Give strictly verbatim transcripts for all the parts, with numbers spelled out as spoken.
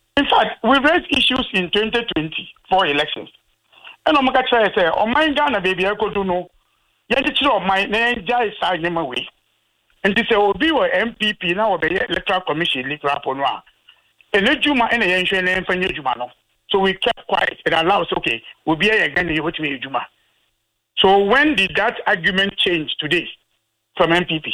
In fact, we raised issues in twenty twenty for elections. And I'm going to say, oh my Ghana baby, I could do no. Yet it's not my name, Jai Side name away. And this will be our M P P now, the Electoral Commission, Electoral Ponwa. And the Juma and the ancient name for Jumano. So we kept quiet and allowed, okay, we'll be again in what we Juma. So when did that argument change today from M P P?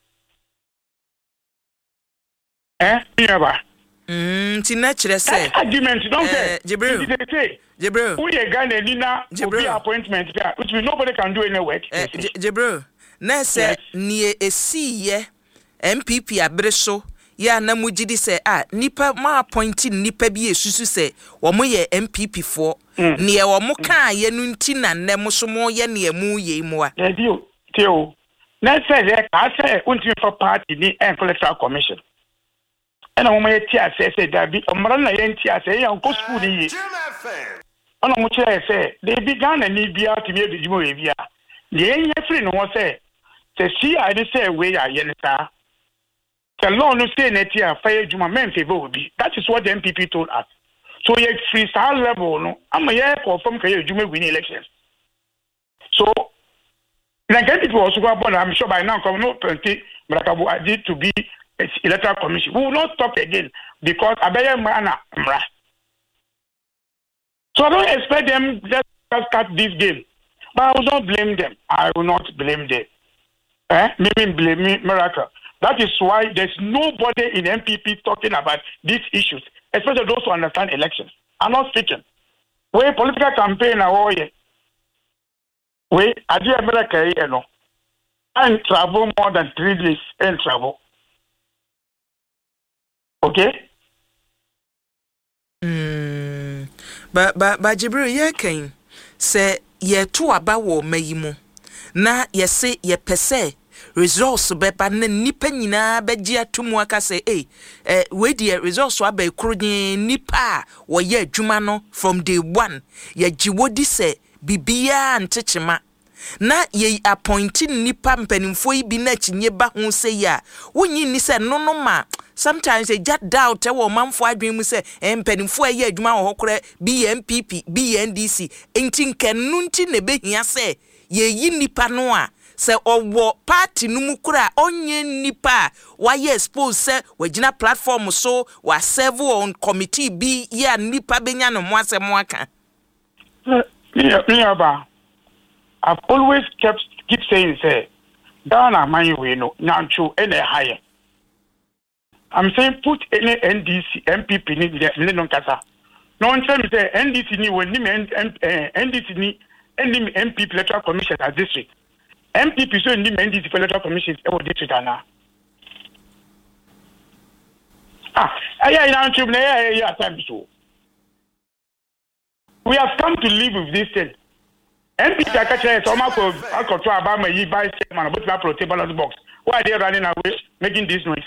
Eh? Never. Mm, ti natural say. Argument, don't say. Jibril. Jibril. Who you Ghana Nina will be appointment there, which means nobody can do any work. Uh, Jibril. Na say ni esi ye M P P abreso ya na mujidi say ah nipa ma appointing nipa bi esusu say wo mo ye M P P for ne ye wo mo kan ye nu nti na ne mo so mo ye ne mu ye mu a. Yeah, dio. Tio. Na say ye ka say unti for party ni electoral commission. And I'm going to say that I'm going to say I'm going to say I'm going to say they began and need be out to be able to be here. The only friend was say, see, I didn't say where I am. The law no say that here fire Juma men favor will be. That is what the M P P told us. So you freestyle level, no, I'm a year for from Juma win elections. So, like it was about, I'm sure by now, come no plenty, but I did to be. Electoral Commission. We will not talk again because Abaya Mana Mra. So I don't expect them just to start this game. But I will not blame them. I will not blame them. Eh? Maybe blame me, miracle. That is why there's nobody in M P P talking about these issues, especially those who understand elections. I'm not speaking. We political campaign are we I do America, you know. And travel more than three days and travel. Okay. Mm. But but but Jibril ye kan say ye to aba wo mayimu na ye say ye pese results beba na nipa nyina beji atumu aka say eh eh we the results aba ekuru nipa wo ye adwuma no from day one ye giwodi say bibia ntechema na ye appointing nipa mpanimfo yi bi na chinye ba ho say ya wonyi ni say no no ma sometimes they just doubt e wo manfo adwen mu say mpanimfo aye adwuma wo hokore B N P P B N D C enti nkanu nti ne behia say ye yi nipa no a say owo party no mu kura onye nipa wa ye expose say wagina platform so wa serve on committee bi ya nipa benya no mo asem aka. Yeah, ba. I've always kept keep saying say Ghana man we no nyancho any higher. I'm saying put any N D C M P P ni ni non kasa. No one say me say N D C ni we ni N D C ni any M P P electoral commission as district. M P P so ni N D C electoral commission e wo district ana. Ah, aya ina nchu na ya ya time so. We have come to live with this thing. M P P Akacha so ma ko control about my vice chairman but na protect ballot box. Why are they running away making this noise?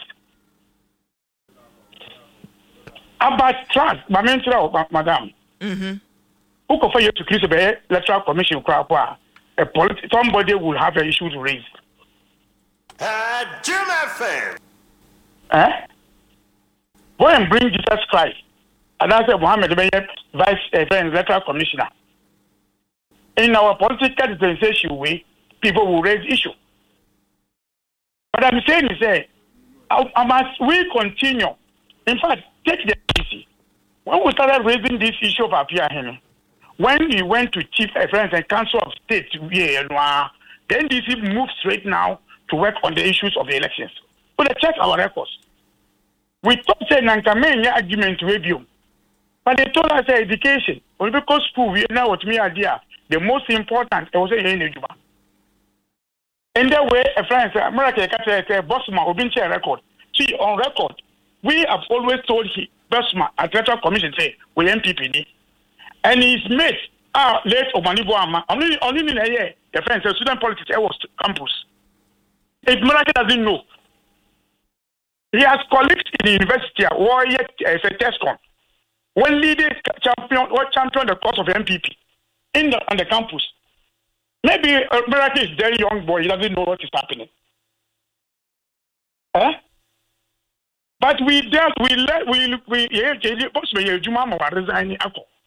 About trust, madam. Mhm. Who can you to create the electoral commission crap? A polit- somebody will have an issue to raise. Uh, Jim F M. Eh? Go and bring Jesus Christ. And I said Muhammad the vice uh, electoral commissioner. In our political dispensation way, people will raise issue. But I'm saying is that uh, must we continue. In fact, take the easy. When we started raising this issue of Apia Hemi, when we went to Chief Friends and Council of State, the N D C moved straight now to work on the issues of the elections. But let's check our records. We thought say Nankamenya argument review, but they told us education. Well, because school we know what me idea. The most important was a Juba. In that way, a friend said, America say Bosma Obinche record. See on record, we have always told he Bosma at Electoral Commission say we M P P. And his mate, ah, late Omanibo Ama, only only in a year, the friend said student politics was campus. If America doesn't know, he has colleagues in the university or yet as a test con. When leaders champion or champion the cause of M P P in the on the campus. Maybe America is very young boy, he doesn't know what is happening. Eh? But we dealt, we let, we, we, yeah, what's the Juma Mowa resigning?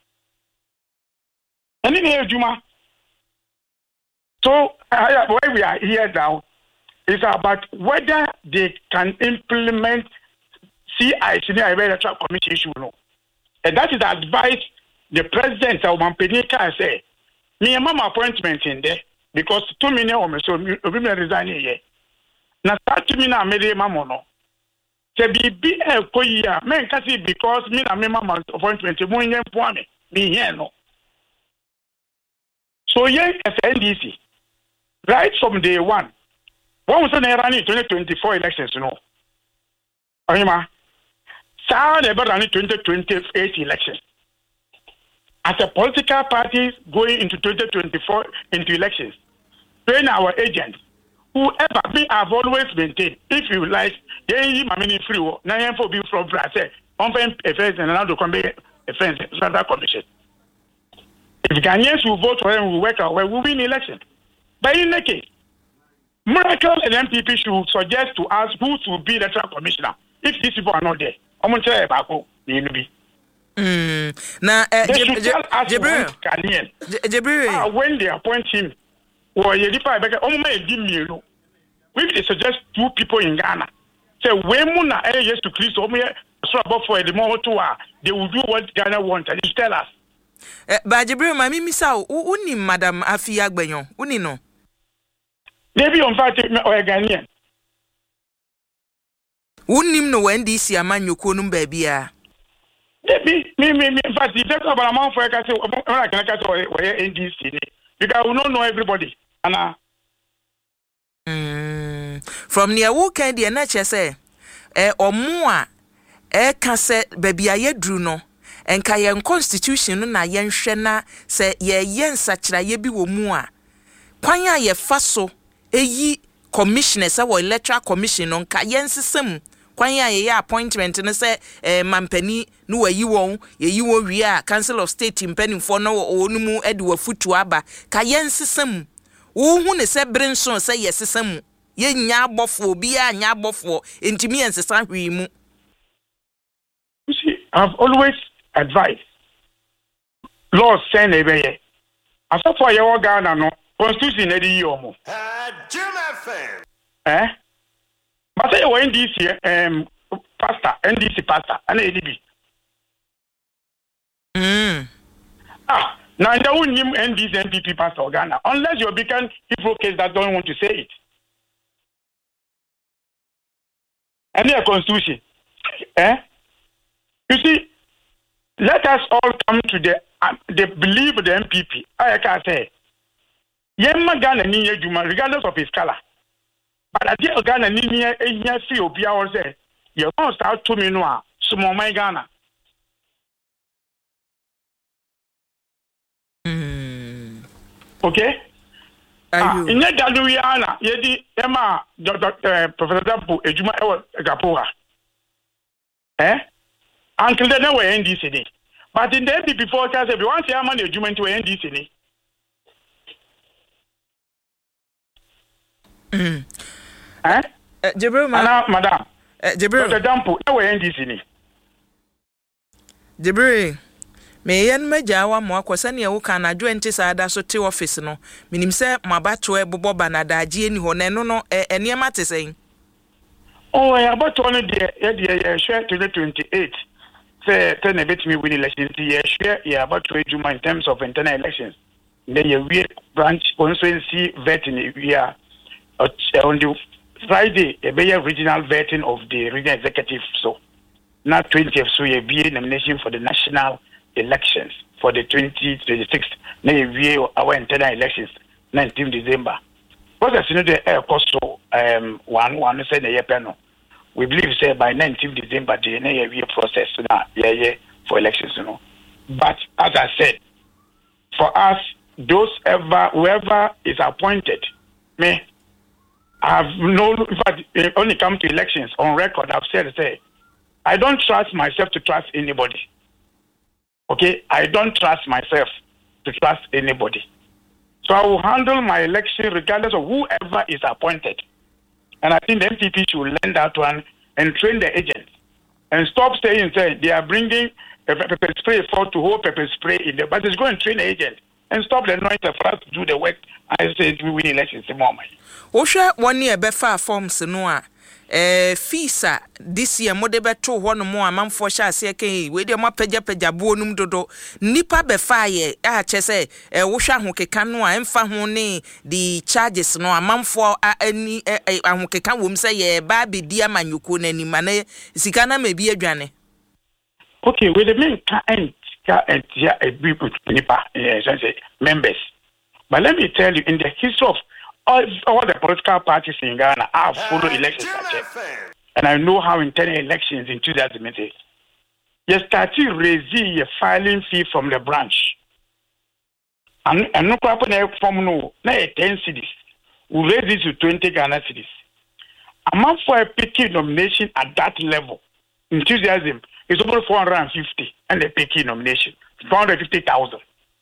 And in here, Juma. So, uh, where we are here now is about whether they can implement C I C, the Electoral Commission issue. No. And that is the advice the president of Mampenika said. Me and mama appointment in there because two million or so, we resign here. Now, start to me now, made a mamma. To be be a koya, men can see because me and my mama appointment, one year for me, me here no. So, yeah, as N D C, right from day one, what was the running twenty twenty-four elections, you know? Oyima, Sarah never running twenty twenty-eight elections. As a political party going into twenty twenty-four into elections, train our agents, whoever we have always maintained, if you like, they my mini free war, nine for be from Brazil, on offense and another offense, another commission. If Ghanaians will vote for him, we work out, we will win election. But in the case, Miracle and M P P should suggest to us who should be the electoral commissioner. If these people are not there, I'm going to tell you about who they will be. Mm. Now, uh, they should tell us Ghanaian. Uh, when they appoint him, or you reply back, oh my, give me you. If they suggest two people in Ghana, say when Muna eh yes to Christ, oh my, so about for the more to they will do what Ghana wants. And you tell us. Uh, but Jibril, my mimi sao, uni Madam Afi Agbenyon, uni no. Maybe on fact or Ghanaian. Unim no N D C amanyo konum baby ya. Maybe me me me in fact the best of amount for I can say I can say where N D C because we don't know everybody. Anna. Mm. From near who can the nature say eh omo a eh ka say baby aye dru no enka yen constitution no na yen hwe na say ye yen sachira ye bi wo mu a kwan a ye fa so eyi commissioner say wo electoral commission no nka yen sesem kwan ya ye appointment no say eh mampani no wayi won ye yi won wi a council of state mpanimfo no onu mu ede wafutu aba ka yen sesem wo hu ne se brenson say ye sesem ye nya abofo bi a nya abofo entimi ensesa hwi mu. You see, I've always advised laws send ebeye asafo ye wo Ghana no constitution e di yomo uh Jim F M eh but say N D C um pastor N D C pastor and A D B mm ah now there won't name N D C N P P pastor Ghana unless you become people case that don't want to say it and their constitution eh you see let us all come to the uh, they believe the M P P I can say Yemma Ghana ni ejuma regardless of his color. But at the Ghana ni ni ehia fi obi a wo say you want start to me no a sumo my Ghana. Mm. Okay? Ah, in that Daluiana, yedi Emma Doctor Professor Dapu ejuma ewo Gapoa. Eh? Until then we N D C. But in the M P P forecast if you want to have money ejuma to N D C. Mm. Eh? Uh, Jibril, ma madam. Uh, Jibril. Doctor Dampo, na we N D C ni. Jibril. Me yen majawa mo akwasa ne wo kan adwo enti saada so te office no. Minim se mabato e bobo banadaji eni ho ne no no eniema tesen. Oh, ya bato no de e de ye share twenty twenty-eight. Say say na bet me win elections ye share ya bato ejuma in terms of internal elections. Then ye we branch constituency vetting we are on the Friday, a better regional vetting of the regional executive. So, not twentieth, so a B A nomination for the national elections for the twenty twenty-six. Now, we our internal elections, nineteenth December. What as you know, the air cost um one one said a year panel. We believe say by nineteenth December, the year process now, yeah, yeah, for elections, you know. But as I said, for us, those ever whoever is appointed, may. I've no, in fact, only come to elections on record. I've said, say, I don't trust myself to trust anybody. Okay, I don't trust myself to trust anybody. So I will handle my election regardless of whoever is appointed. And I think the M P P should learn that one and train the agents and stop saying say they are bringing a pepper spray for to hold pepper spray in there, but it's going to train agent and stop the noise for us to do the work. I say we win elections the moment. Osha one year befa forms no a eh fisa this year mode beto ho no mo amanfo sha ase kan we de mo pagya pagya bo num dodo nipa befa ye a che se eh wohwa ahokeka no a emfa ho ne the charges no amanfo ani ahokeka wom se ye ba be di amanyuko na nima na sika na mebi adwane. Okay, with the main end and yeah, a people nipa say members. But let me tell you, in the history of all, all the political parties in Ghana, I have followed elections, and I know how internal elections in two thousand eight. You started raising a filing fee from the branch, and and no problem from no, na ten cities. We raise it to twenty Ghana cities. Amount for a picking nomination at that level in two thousand is over four hundred fifty, and the picking nomination four hundred fifty thousand.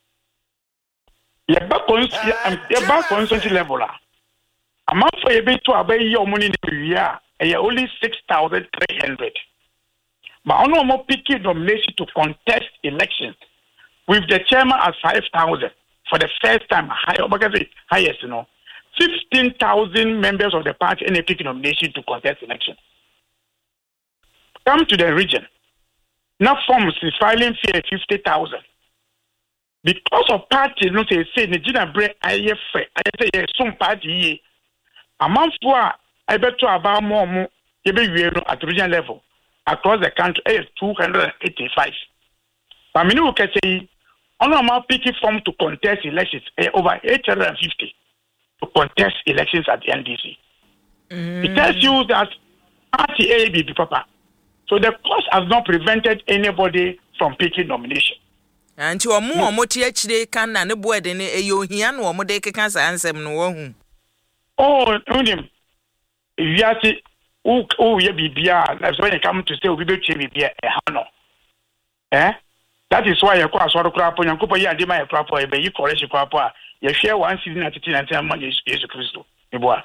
Yeba constituency level la. Amount for a bit to obey your money in the year, only six thousand three hundred. But on no more picking nomination to contest elections with the chairman at five thousand for the first time, higher, highest, you know, fifteen thousand members of the party in a picking nomination to contest elections. Come to the region. Now forms is filing fee fifty thousand. Because of parties, no say say the Gina Bray I say yes some party a month for I bet to about more more at regional level across the country is two hundred eighty five. But me no can say on a picking form to contest elections over eight hundred fifty to contest elections at the N D C. Mm. It tells you that party A B papa. So the cost has not prevented anybody from picking nomination. And you are more motivated can na ne boy de ne eyohia no mo de keka sa ansem no wo hu. Oh, unim. If you are say oh oh ye bibia, that's when you come to say we be che bibia e ha no. Eh? That is why you call asoro kra po nyankopo ye ade ma ye kra po e be yi correction kra po a ye share one season at eighteen nineteen man Jesus Christ. E boa.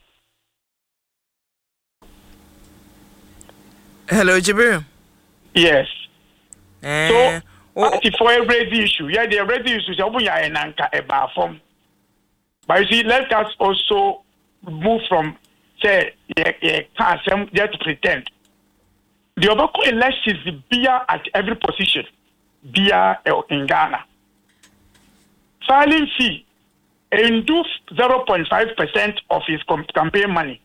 Hello, Jibril. Yes. Eh, so, oh, for every issue, yeah, the every issue is open ya enanka eba form. But you see, let us also move from say yeah, yeah, can't just pretend. The Obako elections beer at every position, beer in Ghana. Filing fee and do zero point five percent of his campaign money.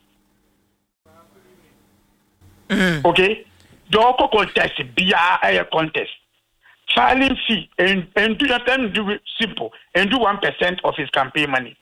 Mm-hmm. Okay, the Oko contest be a contest. Filing fee and and do that and do it simple and do one percent of his campaign money.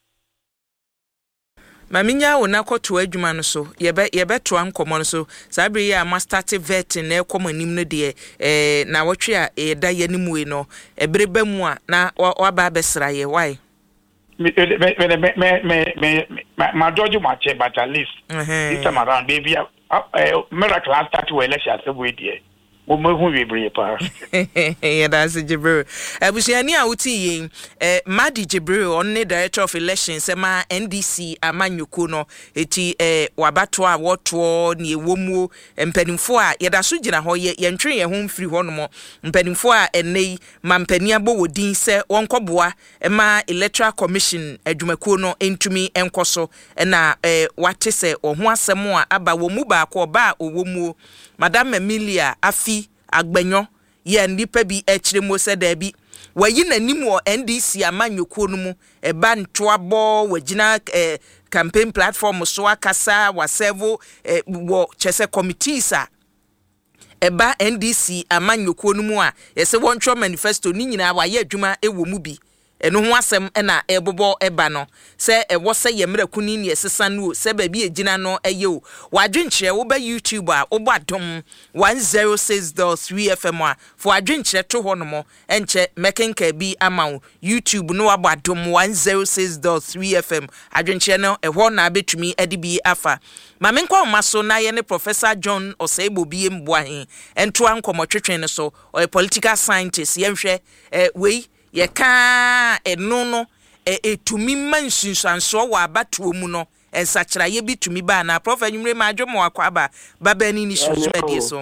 Maminya wona kwoto adwuma no so yebe yebe to ankomo no so sabri ya master vet na ekomo nim no de eh na wotwe a e da yanim we no ebreba mu a na waba besra ye why me me me me me my dojo ma che but at least this time around baby miracle start to election say we there o mo hu we bre pa yeah that's Jibril abusiani a uti yin eh Madi Jibril on the director of elections ma N D C amanyuko no eti eh wabato a woto ne ewomu mpanimfo a yeda so gina ho ye yentwe ye ho mfiri ho no mo mpanimfo a enei ma mpani abo wodin se wonkoboa ma electoral commission adwumako no entumi enkoso na eh wate se ohun asem a aba wo mu ba ko ba owomu Madam Emilia Afi Agbenyo ye nipa bi ekire mo se da bi wayi nanim wo N D C amanyuko no mu e ba ntoabo wagina eh, campaign platform so akasa wasevo eh, wo chese committees a e ba N D C amanyuko no mu a yese wontro manifesto ni nyina wa ye adwuma e wo mu bi eno ho asem na ebobo eba no se e wo se yemra kuni ne esesa no se ba bi egina no eye o wadwenkyere wo ba YouTube a wo badom one oh six point three F M a fo adwenkyere to ho no mo enche mekenka bi ama YouTube no wabadom one oh six point three F M adwenkyere no e ho na betumi edi bi afa ma menkwa maso na ye ne Professor John Oseibo bi mboahin ento ankomotwetwen no so o political scientist yenhwe eh wei ye ka eno no etumi mansunsanso wa abatuo mu no ensachira ye bitumi ba na prof anwumre ma adwomo akwa ba baba ni ni susu medie so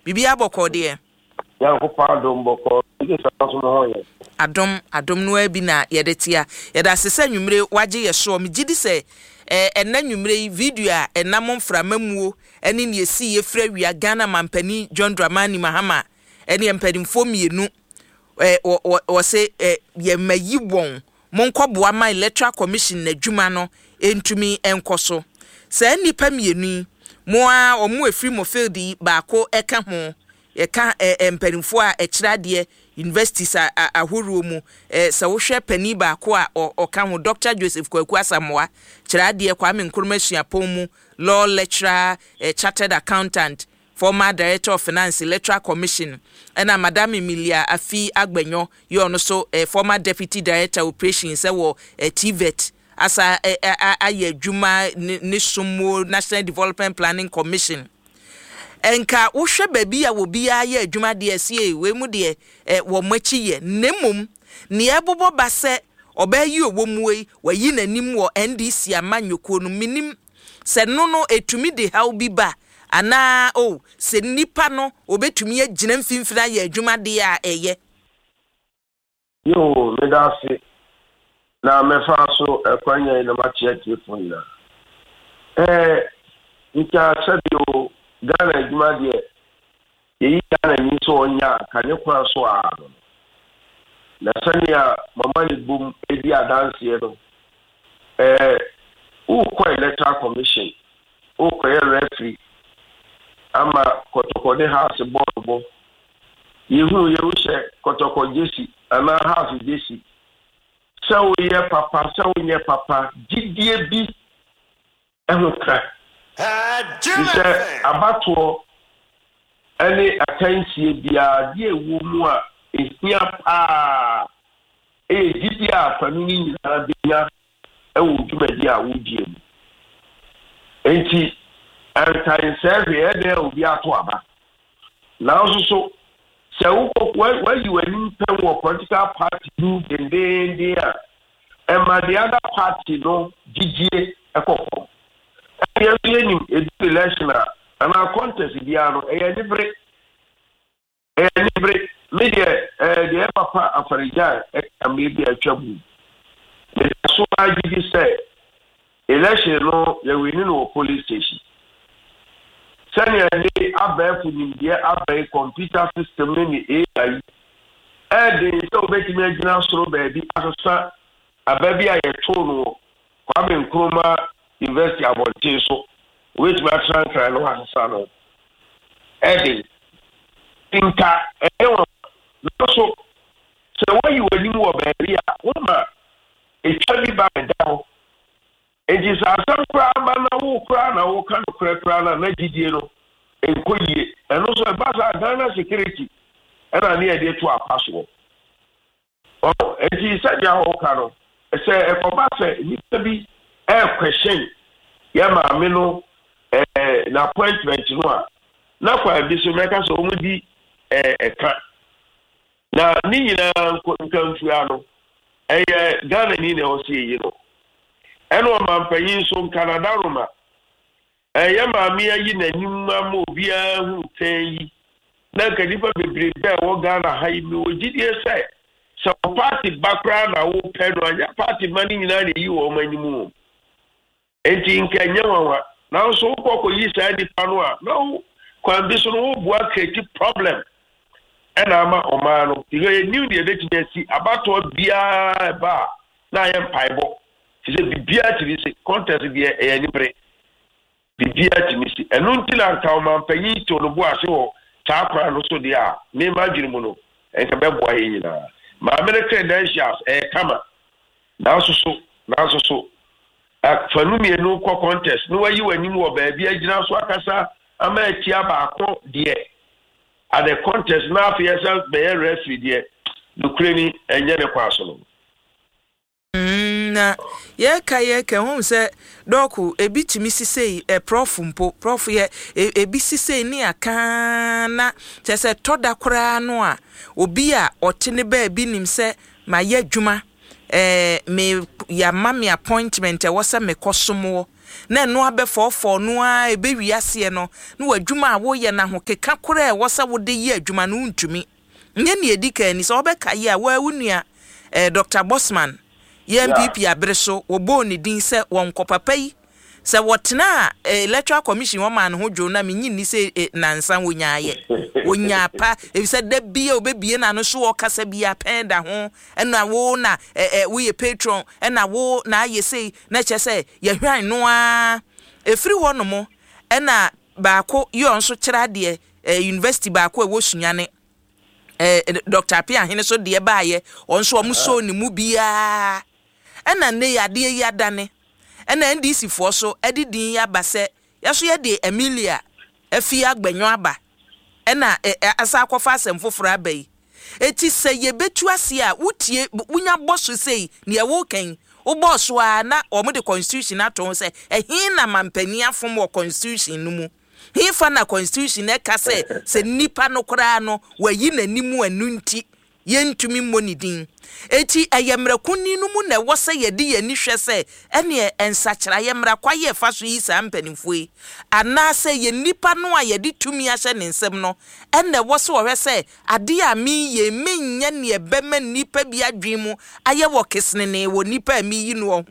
bibi aboko de ya ko pa dom boko ike sa so no hoye adom adom no abi na yede tia yede asesa nwumre waje ye so me gidi se eh enna nwumre video a enam mframamuo ene ne esi ye fra wia Ghana mampani John Dramani Mahama ene mpadimfo mienu eh o se ye mayi won monkoboa ma electoral commission na dwuma no entumi enkoso se nipa mienu mo a omo efri mo field baako eka ho ye ka mpadimfo a ekirade universities ahoro mu eh se wo hwe pani baako a oka ho Doctor Joseph Kwaku Asamoah kirade Kwame Nkrumah Suapon mu law lecturer eh, chartered accountant former director of finance electoral commission and Madam Emilia Afi Agbenyo you also a former deputy director operations wo eh, T V E T asa aye dwuma ne somo National Development Planning Commission enka wo hwe baby a wo bia ye adwuma de asie we mu de wo machi ye nemom ne ebobo base obayi owo muwe wayi nanim wo N D C amanyoko no minim se no no etumi de how bi ba ana o se nipa no obetumi agina mfimfina ye adwuma de a eye yo medase na mefa so ekwanya na machi telefone na eh nika sabio Ghana adwuma de yi Ghana ni so onya kanye kwa so a na sania mama ni bum edi adanse no eh u ko electoral commission u ko referee ama kotoko de house board bo yehu yewuche kotoko jesi ana house jesi sawo ye papa sawo nye papa didie bi ehuka Ise abato ani akansie bia de ewu mu a ehia pa e dibia panu ni nyina bia ewu dwumadi a wudie mu enti antan serve e de obi ato aba na so so se wo wa yi wani pen wo political party do dendende a e ma the other party no didie ekoko yes yenim election and our contest biano e libre e libre media eh the papa afarija e ambi atwabu the so agidi say election no ye win no police station sanya ni abafu ni dia abai computer system ni A I e de so beti me gina soro baby asasa ababi ayeto no Kwame Nkrumah University abonte so which we are trying to know as sano edi tinka ewo so so when you were new baby a woman e chabi ba dawo e ji sa san kra ba na wo kra na wo kan kra kra na na gidie no enkoyie eno so e ba sa Ghana security era na e de to apaso oh e ji sa dia ho ka no e se e ko ba se ni bi e question ya ma me no eh na appointment no a na kwa bi so meka so mu di eh eka na ni nyina nkanfu ya no eh Ghana ni na o si yi no eno ma mpanyin so Canada Roma eh ya ma me yi na nim ma obi a hu tan yi na kadifa bebre be wo Ghana ha yi mi o gidie sai so party background na wo pedo anya party mani nyina na yi wo manimu enti nkanya wawa na so kokko yi sai di panwa no kwambi so no bua create problem ena ama omano ihe new the betisi abato bia ba na yem paibo ti se bibia ti se contest bia e yani bre bibia ti mi si enu ntila nka o man panyi to no bua se ho ta kwa no so dia me imagine mu no enka be bua yi nyina ma me credentials e kama na so so na so so fanumi enu ko contest no wayi wani mu obaabia agina so akasa ama atia baako de at the contest na for yourself be referee de nukreni enye ne kwaso no mm na ye ka ye ka hu se doku ebi timi sisei e prof mpo prof ye ebi sisei ni aka na chese toda kora no a obi a otene ba bi nim se ma ye dwuma eh me ya mami appointment e wo se me kosomo na no abefofo no a ebe wiase no na wadwuma a wo ye na ho keka kora e wo se wo de ye adwuma no ntumi nye ne edika ni so obeka ye a wa wunua eh Doctor Bosman ye M P P abreso wo bo ne din se won kopapa yi se wotena electoral commission wo man ho dwo na menyi ni se nansa wonya ye wonya pa e se da bia obebie na no so wo kasa bia penda ho na wo na wo ye patron na wo na ye sei na che se ye hwan no a efri wo no mo na baako yo nso kira de university baako e wo sunyane eh Doctor Apia hene so de baaye onso omuso ni mu bia na ne yade yadane ena N D C for so edidin ya base yaso ye de Emilia afia agbanyo aba ena asa akofa asem foforo abai eti se ye betu ase a wutie wunya bosso sei ne ye wo kan wo bosso a na o mo de constitution aton se ehin na mampani afom wo constitution no mu hin fa na constitution e ka se se nipa no kora no wayi nanimu anu nti yentumi monidin eti ayemrakuni no mu na wose yedi yani hwese ene ensachira yemra kwaye fa so yi sa mpanimfoi ana se ye nipa no a yedi tumi ahye ne nsem no ene wose wo hwese ade a mi ye menye ne ebema nipa bi adwemu aye wo kesne ne wo nipa mi yi no ho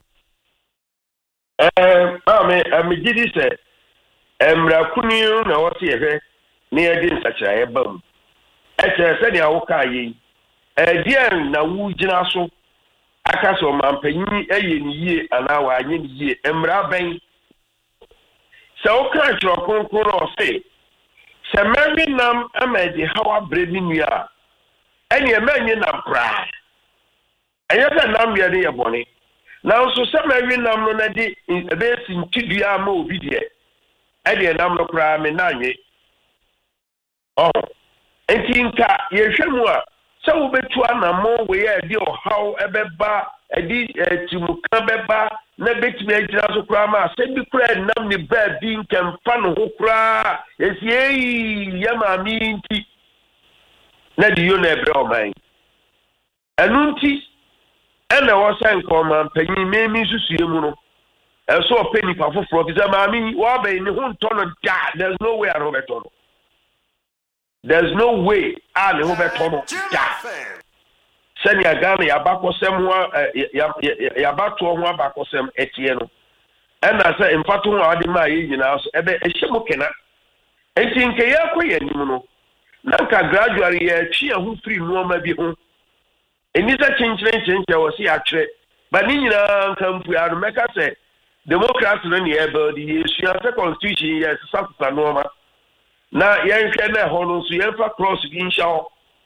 eh ame amigidi se emrakuni na wose ye hwe ne yedi nsachira ye bam eche se dia wo ka yi eh dia na wu gina so aka so mampanyi eye ni yie ana wa anye ni yie emra ben se wo ka tro konkon o se se meri nam amedi hawa brevi nua eni emenye na pra enye se nam ye ne boni na so se meri nam no na di ebe si ntidua ma obi de e de nam no pra me na anye oh enti nka yehwemu a se wo betu anamo we ya di ohaw ebeba edi timuka beba na betimi agira so kura ma se bi kura nam ni ba bi nkemfa no ho kura esi ei yama mi nti na di yo na ebre oman enu nti ena wo san ko man panyin memi susue mu no eso openi pa foforo bi za ma mi wo ba ni ho nto no da there's no way I beto no there's no way I ne ho beto no da sani agana ya bakosem ho ya ya bato ho abakosem etie no ena se mfato ho ade ma yi nyina so ebe ehyemo kena enti nke ya koye nim no na nka gradually ya twi ho free no ma bi ho eni za chinchire chinchire wo si atwe ba ni nyina nka mpu ya no meka se democracy no ne ebe di yesu ya se constitution ya sasa no ma na yenhwe na ho no so yenfa cross bi nsha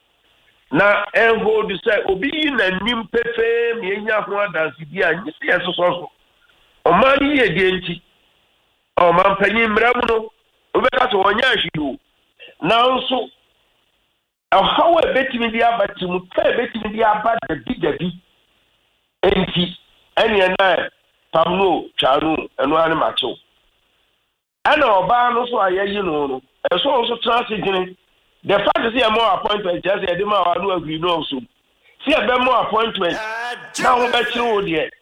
na enho du say obi na nim pefe me nya ho adansi bi a nyisi yeso so o ma ni ye die nti o ma mpanyi mramu no obeka so wonya ahwiu na nso how a betimi bi abati mu ka betimi bi abada bi dabi enti ene na pamno chanu eno ani macho ana oba no so ayeyi no no eso so transigene the fact is here more appointment just e dey ma wa no agree no so see e be more appointment na ho be kire wo de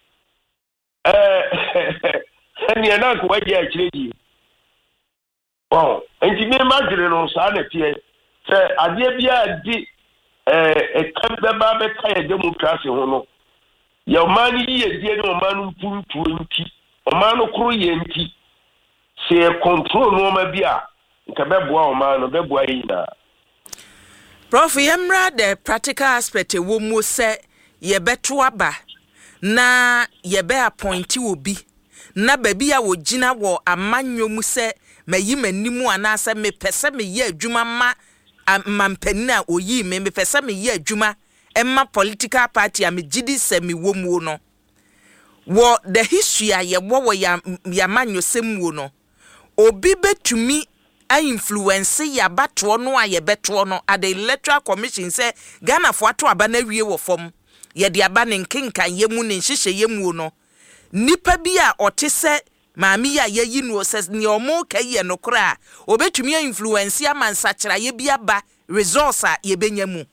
eh ene na ko waje a kire di oh enti me ma gire no sa na tie se ade bia di eh e kan be ba be ka ye democracy ho no ya mani ye die no manu puntu nti o manu kro ye nti se control no ma bia nka beboa o ma no beboa yi na Prof Yemra the practical aspect wo mo se ye beto aba na ye be appoint obi na ba bia wo gina wo amanyo mu se mayi manimu anase me pese me ye adwuma ma mampani na oyi me me pese me ye adwuma emma political party am gidi se me wo mu no wo the history a ye wo ya ya manyo sem wo no obi betumi a influence ya bato no a ye beto no at the electoral commission say Ghana fo ato aba na wie wo fom ye de aba ne nkenkan ye mu ne nhihye ye mu no nipa bi a ote se maami ya ye yi no ses ne omo ka ye no kra obetumi a influence ya mansachira ye bi aba resource a ye benya mu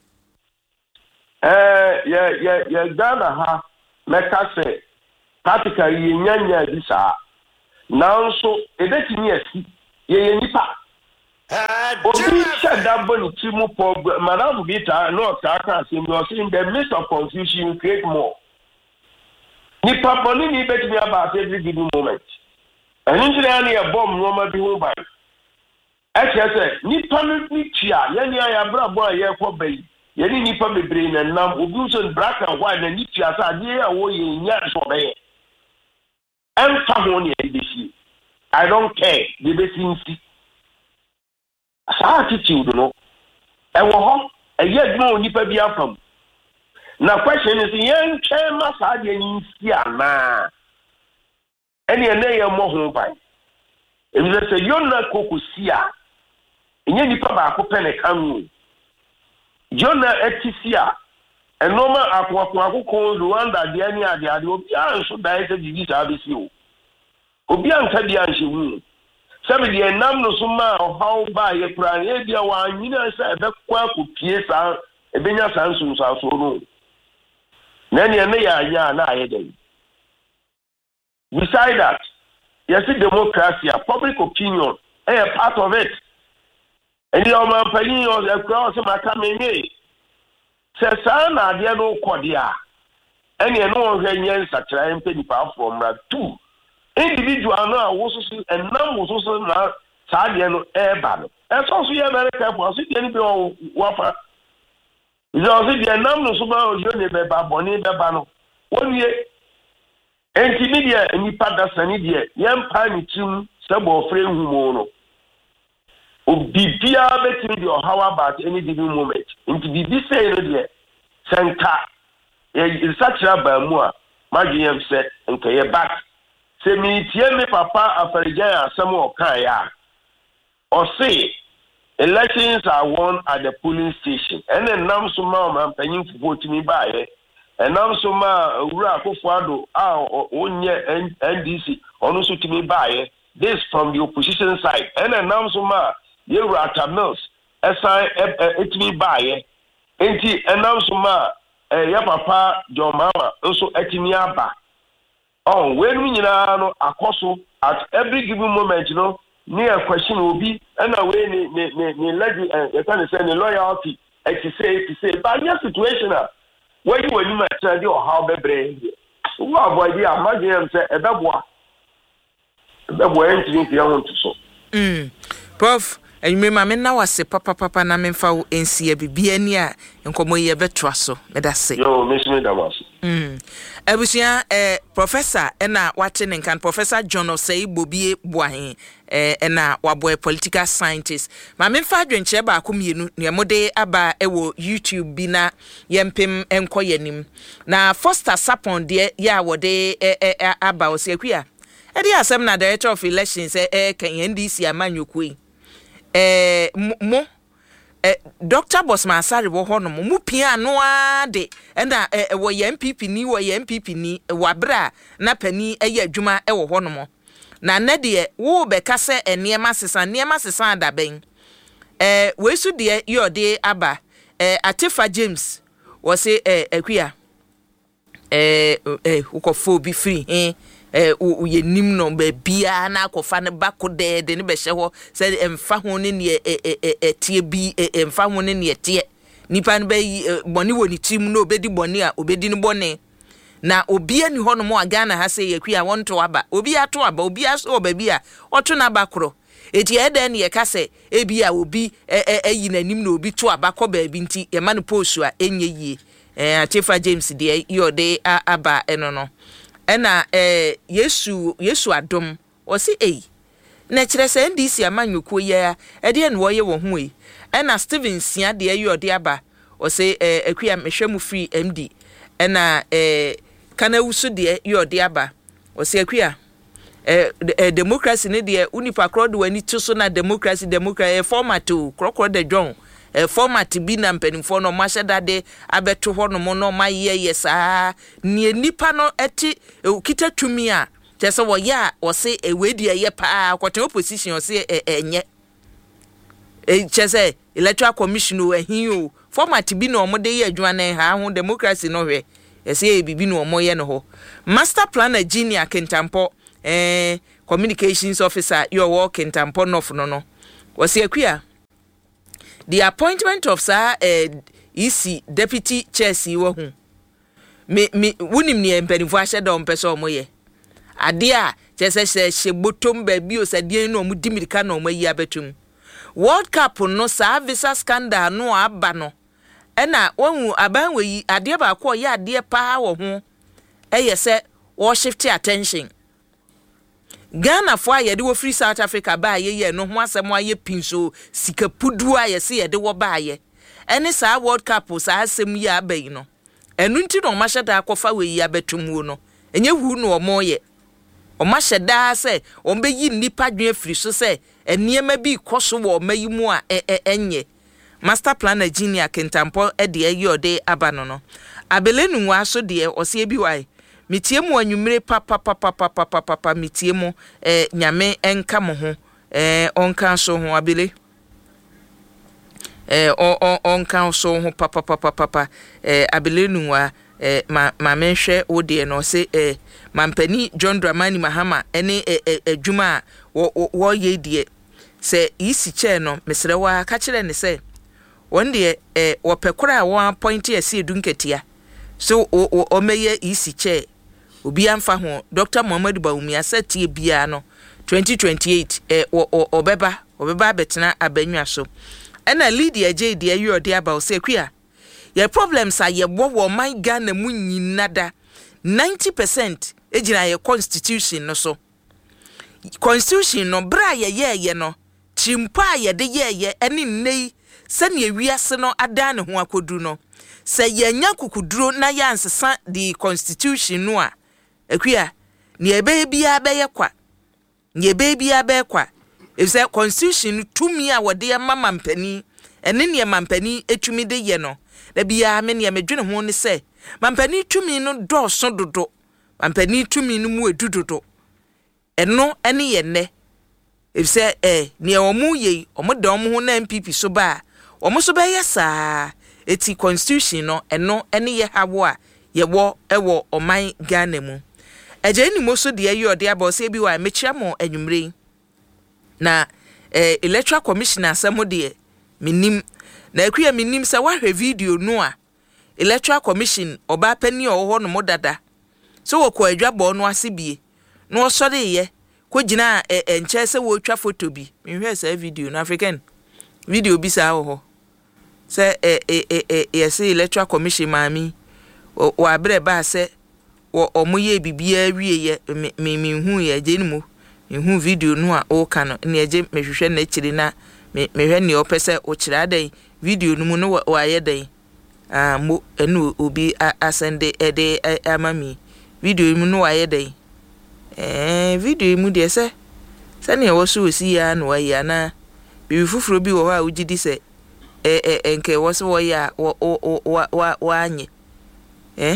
eh ye ye ye Ghana ha meka se practically ye nyanya di sa now so ebetimi asi ye nipa obi said that boni timu problem madam bita no taka say you in the midst of confusion you create more nipa boni ni betimi about every given moment and engineer na e bomb no ma bi ho ban e say nipa ni tia ye ni ya brabo a ye kwo bai ye ni nipa bebre na nam obi so black and white na ni tia sa de a wo ye nya so bai em fa ho ni e bisi I don't care the basi sa attitude no e wo ho e ye dmo nipa bi afam na question is yen twen ma sa de ni nsi ana ene ene ye mo ho bai e mi say you na kokosia enye nipa ba ko pene kanu jona etisia enoma akwaku akoko Rwanda de ani ade ade obi anso dai se didi sa besi o obi anka dia nhyewu sabe de nam no so ma o hawo ba ye kura ye dia wa anyina se ebe kwa kopie sa ebenya sansu so aso no na ne ne ya anya na aye dey beside that yes democracy public opinion eh part of it and the man paying us across my coming se sa na de no kodia ene no hwe nyen sakra mpe nipa from ra two individual no awososo enam wososo na saade no eba no eso so ye very careful so dey ni be wafa so so dey enam no so ba o ne be ba boni be ba no wonye enti media ni pada sani de yem pa ni tim se bo free humo no obibia betimi de how about any given moment enti bibi say no de senta e sakra ba mu a magiyem se nka ye back se mi tie me papa afarijan asem o kan ya o say elections are won at the polling station and then nam so ma man panyin fufu timi ba ye and nam so ma wura Akufo-Addo a onye N D C onu so timi ba ye this from the opposition side and then nam so ma ye Rata Mills esan etimi ba ye enti and nam so ma ya papa John Mahama also etimi aba. Oh, when we know akoso at every given moment, you know, near question will be and away ni ni ni ni lady you can say the loyalty and to say to say but your situation where you when you might tell you how be brain what boy dia imagine say e beboa e beboa entry fi want to so mm prof and me ma me na wase papa papa na me fa wo ensia bibia ni a enkomo ye betwa so me da say yo miss me da was mm Ebusia eh professor ena wate nkan Professor John Osei Bobie Boahen eh ena waboy political scientist ma me fa adwenche ba akomienu ne mode aba ewo YouTube bi na yempem enko yanim na Foster Sapon de ya wode eh aba osekua e de asem na director of elections eh kan N D C amanyokui eh mo Eh, Doctor Bosman Asare wo ho no mu pia no ade na eh, wo ye M P P ni wo ye M P P ni wabra na pani eye adwuma e wo ho no mo na na de wo be ka se eniema sesa niema sesa adaben eh we su de yo de aba eh Atefa James wo se eh akua eh eh ukofo bi free eh eh uye nim no be bia na akofa ne bako de de ne be hye ho se emfa ho ne ne etie bi emfa ho ne ne etie nipa ne be boni woni tim no obedi boni a obedi ne boni na obi ani ho no mo agana ha se yakua wonto aba obi ato aba obi aso oba bi a oto na bakro eti ede ne ye ka se ebi a obi eyi nanim na obi to aba ko ba bi nti ye ma no postu a enye yie eh Atefa James de yo de aba eno no ena eh Yesu Yesu adom o si ei na kire se N D C amanyoko ya e de en wo ye wo hu ei ena Steven Sia de ayi ode aba o se eh akua mehwemu free M D ena eh kana wusu de ye ode aba o se akua eh democracy ne de unipa kro de wani tuso na democracy democracy format o krokro de dwon eh format bi na mpanimfo no maheda de abeto ho no mo no maye yesa nie nipa no eti kita tumi a tese wo ya wo se ewedi eye pa akoten opposition se enye e chese electoral commission o ehin o format bi no mo de ye adwan na ha ho democracy no hwe ese e bibi no mo ye no ho master plan Virginia Kentampo eh communications officer you working tampon of no no was here the appointment of sir uh, E C deputy chair si wo hu me me wunim ne empanifo ahye da ompeso omoye ade a chese se hye botom ba bi o sadie no mu dimirika na omayi abetum World Cup no sa visa scandal no aba no ena wonu abanwe yi ade ba ko ye ade pa wo ho eye se wo shift attention Ghana fo aye de wo free South Africa ba ye ye no ho asem aye pinso sika pudu aye se ye de wo ba aye ene sa World Cup sa asem yi abai no enu nti no ma hyeda akofa we yi abetum wo no enye hu no omo ye o ma hyeda se o mbe yi nipa dwen afiri so se eniema bi koso wo mayi mu a enye master plan Virginia Kentampo e de ayi ode aba no no abelenu wa so de o se bi wai mitie mu anwumire papa papa papa papa mitie mu eh nyame enka mo ho eh onka so ho abele eh on onka so ho papa papa papa eh abelenu wa eh ma ma menhwe ode no se eh mampani John Dramani Mahama ene adwuma wo wo ye die se isi che no mesre wa ka kire ne se won de eh wo pekora wo appoint ya se edunketia so o o meye isi che obi amfa ho Doctor Muhammadu Bawumia asatie bia no twenty twenty-eight eh o obeba obeba betena abanwa so ena Lydia J de ayi ode aba o se kwia ye problems are ye wo wo man Ghana mu nyinada ninety percent ejina ye constitution no so constitution no bra ye ye ye no chimpa ye de ye ye eni nei sane wiase no ada ne ho akodu no se ye nya kukuduro na ya nsesa the constitution no a akua ne ebe bia be ye kwa ne ebe bia be kwa if say constitution tumi a wode ya mama mpani ene ne mampani etumi de ye no da bia me ne medwene ho ne se mampani tumi no do so dodo mampani tumi no mu edudodo eno ene ye ne if say eh ne omu ye omo da omo ho na M P P so ba omo so ba ye saa eti constitution no eno ene ye hawo a ye wo ewo oman Ghana mu eje ni mo so de ayi ode aba se bi wa mechia mo anwumre na eh electoral commissioner asemo de minim na akuya minim se wa hwe video no a electoral commission oba pani oho no modada so wo ko adwabo no asebie no osore ye ko gina enche se wo twa photo bi mehwe se video na African video bi sa ho se eh eh eh yes electoral commission mami o abre ba se wo omoye bibia wie ye me me hu ye genimu hu video no a o ka no ne eje mehwehwe na chiri na mehwe ne opese o chira adan video no mu no wa ye dan ah mo enu obi asende ede amami video mu no wa ye dan eh video mu de se se ne wo so osi ya no wa ya na bi fufuro bi wo ha ugidi se eh eh enke wo so wo ya wo wa wa anye eh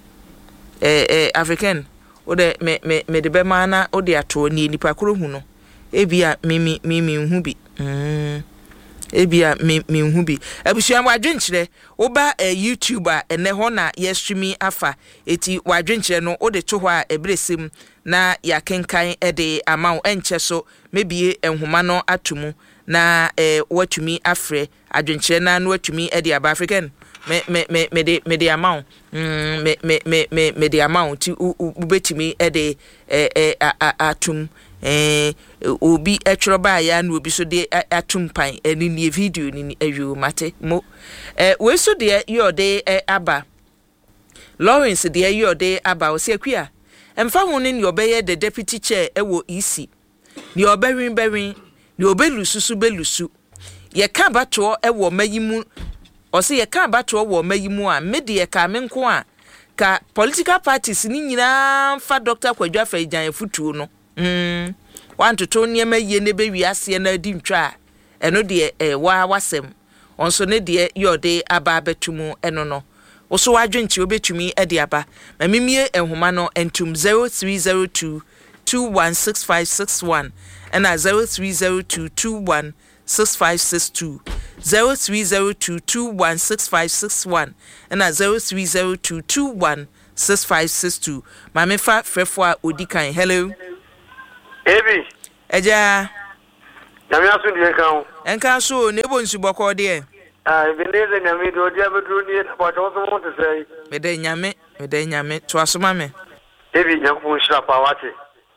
eh eh African o de me me me de be mana o de ato ni nipa kro hu no ebia mimi mimi hu bi mm ebia mi mi hu bi abusuan wadwenkyere wo ba YouTuber ene ho na ye streaming afa eti wadwenkyere no o de to ho a ebresem na ya kenkan e de amaw enche so mebie enhoma no atomu na eh watumi afre adwenkyere na no watumi e de aba African me me me me de me de amaw mm me me me me me de amaw ti ubetimi e de eh atum eh obi etroba ya na obi so de atumpan eni ni video ni ayu mate mo eh we so de your de aba Lawrence de your de aba o se akua emfa ho ni obeye the deputy chair ewo E C ni oberin berin ni obelususu belusu ye ka bato ewo mayimu o se ye ka bato wo mayimu a media ka menko a ka political parties ni nyina fa Doctor Kwadwa Fajan futuo no mm want to turn ye ye ne be wiase na di ntwa eno de eh wa wasem onso ne de your de aba betumu eno no oso wadwenchi obetumi e de aba ma mimie ehoma no entum zero three zero two two one six five six one and zero three zero two two one six five six two zero three zero two two one six five six one and zero three zero two two one six five six two ma me fa frefo a odikan hello Ebi. Eja. Nyame aso die kan. Enka so ne bo nsuboko de. Ah, Ebeneze nyame do dia bedru ni na ba to so mo te sei. Me de nyame, me de nyame to asoma me. Ebi nyankopon shira pa wate.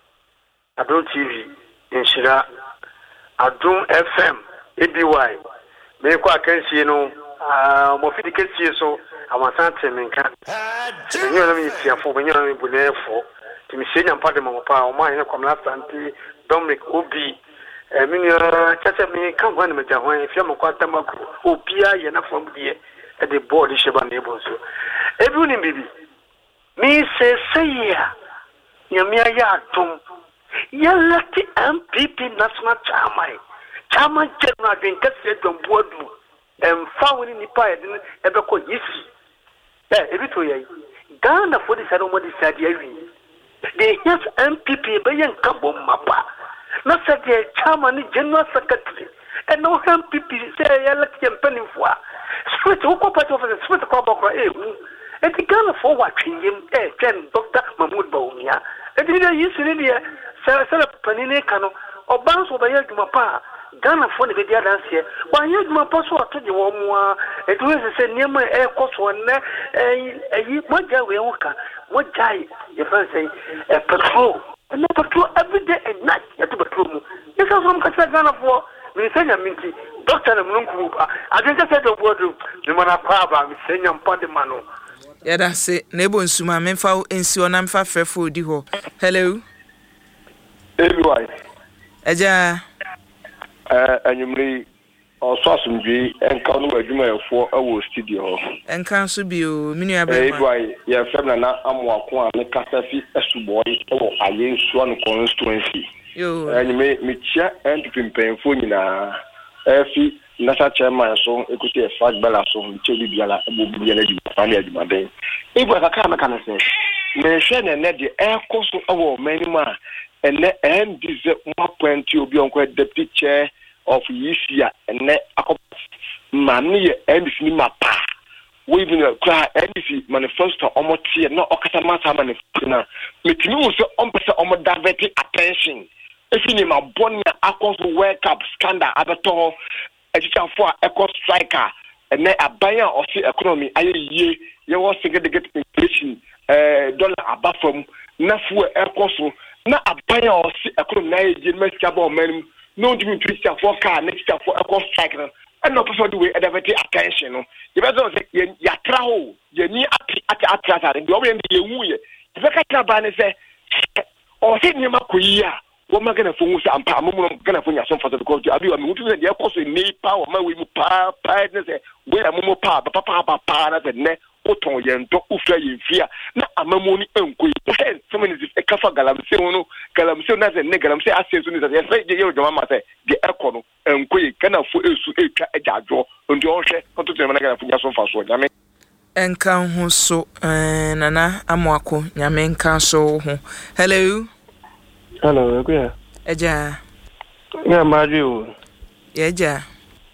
Adom T V, Inshira, Adom F M, A B Y. Me kwa kansie no, ah mo fiti kansie so, amasante menka. Enyo na mi tiafo, enyo na mi bunefo. Timi senya mpade mo pa, o ma ene kwamla santi, Dominic Obi. Eh mi chacha mi kan gwan me jahwan, fia mo kwa tamako, opia ye na fom die, e de board sheba ne bonso. Ebi ni bibi. Mi se seya. Nyamia ya tum. Yalati M P P national chairman. Chairman general den kase don bodu. Em fawni ni pa edin ebe ko yisi. Eh ebi to yayi. Ghana for the ceremony said yayi. The yes M P P be yan kabo mapa. Na said the chairman general secretary. And no M P P say yalati empeni fo. Spirit ko party officer spirit ko ba ko eh. E the Ghana for what him eh Ken Doctor Mahmoud Bawumia. E the yisi ni dia Sara sara panine kano obanso ba yaduma pa Ghana for ne be dia dance here wa yaduma pa so atoje wo mu a e to se se niam e koso ne eh eh moja we woka moja e fa say e patrol and patrol every day and night e to patrol mu e so some kasa Ghana for mi senya minti doctor na munku pa adenka se do bodu ni mana kwa ba mi senya mpade mano ya da se na ebo nsuma memfa ensi ona mfa frefo di ho. Hello. Everyone. Eja. Eh anyumri oso asumdwi enka no adwuma yefo awo studio. Enka so bio minu ya ba. Everyone, ya fem na amoako a me kasafi esuboy ewo aye nsuo no constituency. Yo. Anyume me chia entipimpenfo nyina efi nasa chairman so ekuti e fag bala so nche bibiala ebo bibiala di fani adwuma den. Ebo akaka me kana se. Me hwe ne ne de ekoso awo manima ene M D Z one point two obi onko deputy chair of Yisia ene akop mani ye M D C ni mapa we even cry M D C manifesto omotie na okata mata manifesto na metimi wo se ompese omo divert attention efi ni mabonia akoso world cup scandal abeto ejichafo a eco striker ene abanya of the economy ayeye ye was significant inflation eh dollar abafom na fu ekoso na abaya o si economy na ye mesika ba o manum no ndimi twista for car next for eco strike no and no person do we divert attention no you better say ya tra ho ye ni ati ati ati ndi o we ndi ye wu ye be ka tra ba ne say o se ni makoyi a wo magana fo wusa ampa amumu gana fo nya so for the because abi wa mutu se de ekoso ni pa o ma we mu pa pa ne say we amumu pa pa pa pa pa na se ne oton ye ndo ufra ye fia na amamu ni enkoyi eh feminist e kafa galamse wono galamse na se ne galamse asenso ni se ye ye yo jama ma se de ekono enkoyi kana fo esu etwa ejajo ndi o hwe onto te na gana fo nya so fa so nyame enka ho so eh nana amoako nyame enka so ho. Hello. Hello, Eja. Eja. Yeah, Mario. Eja.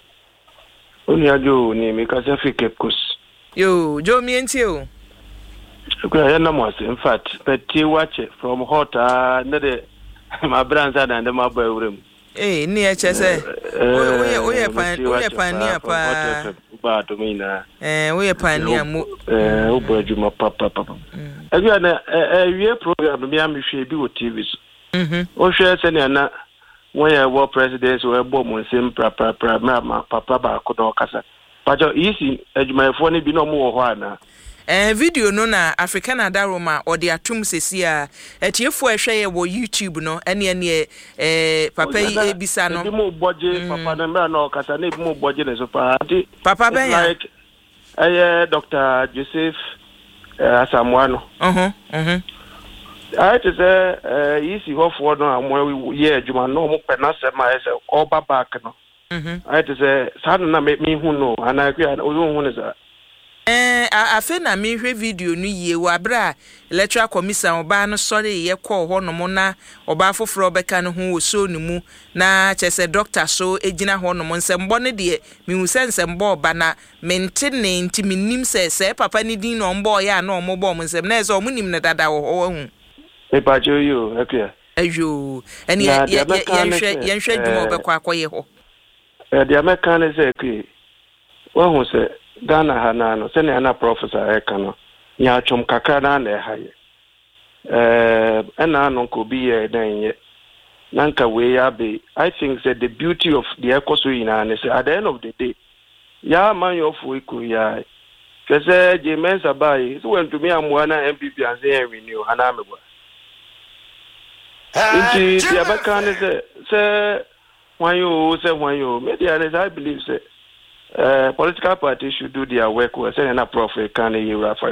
Only ajo ni me ka se fi Cape Coast. Yo, jo mi enti o. Eja ya na mo in fact, but you watch it from hot ah na de my brands and and my boy urem. Eh, ni e che se. Oye oye pan, oye pan ni apa. Ba to me na. Eh, oye pan ni amu. Eh, o boy juma papa papa. Eja na eh wie program mi am hwe bi o T V so. Mhm. O hwe se ne na when you were president we bo mo nsem pra pra pra ma papa ba ko do kasa. Pajo isi adwumayefo ne bi no mo wo ho ana. Eh video no na African Adaroma or the atum sesi a etiefo ehwe ye wo YouTube no ene ene eh papa yi ebisa no. Bi mo boje papa na me na kasa na bi mo boje ne so pa. Papa ben ya. Like eh Doctor Joseph Asamoah. Mhm. Mhm. I to say eh isi ho fo no amwa ye adwuma no mo pe na se ma se oba back no. Mhm. I to say sa na me hu no ana kwa o hu ne sa. Eh afa na me hwe video no yie wa bra electoral commission oba no sorry ye call ho no mo na oba foforo beka no ho so ni mu na chese doctor so ejina ho no mo nsembo ne de mi hu sensembo oba na mente ne nti minim se se papa ni din no mbo ya na ombo mo nsem na ese omunim ne dada ho ho hu. E pa jo yo, okay. ayo ene ye ye yenhwe yenhwe dwuma obekọ akoye ho eh the American is a key one who say Ghana hanano send na professor e kan no nya chom kakra na na haye eh ena no ko bi e dan ye nanka we ya be I think that the beauty of the ecosphere in and say at the end of the day ya man yo fu iku ya kese je mensa bai so when to me amwana M P P and say renew anamegwa inti the American say say when you say when you media I believe say uh, political parties should do their work well. Say na profit can you for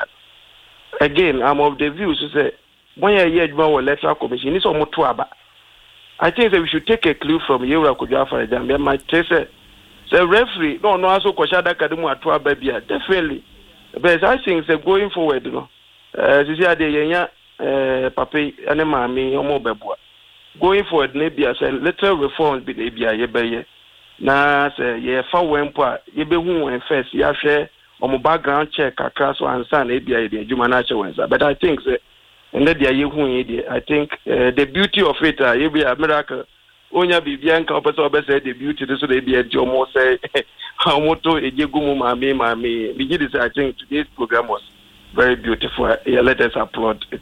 again I'm of the view to say when you hear about electoral commission it's almost two aba I think that we should take a clue from Yura Kuja for example my say say referee no no also kwashada kadimu atu aba bia definitely but I think say going forward you know uh this year the yenya uh papi ane mami omo beboa going forward maybe as a little reforms be dey bia yebeye na say ye fa wempo a yebehu wen first ya hwe omo background check akra so ansa na bia ye adwuma na che wensa but I think say and that ye hu ye I think uh, the beauty of it uh, ye be a miracle onya bibia nka opese obese the beauty so dey bia di omo say how moto ejegumu mami mami bigi this I think today's program was very beautiful. Uh, yeah, let us applaud it.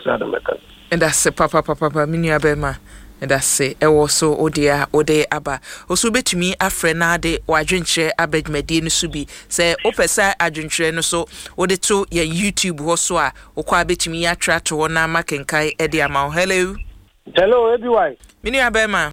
And that's a papa papa papa minia bema. And that's it. E also odia ode aba. Oso betumi afre na de wadwenche abedmedi no subi. Say opesa adwenche no so ode to ye YouTube ho so a okwa betumi atra to na makenkai e de ama. Hello. Hello everyone. Minia bema.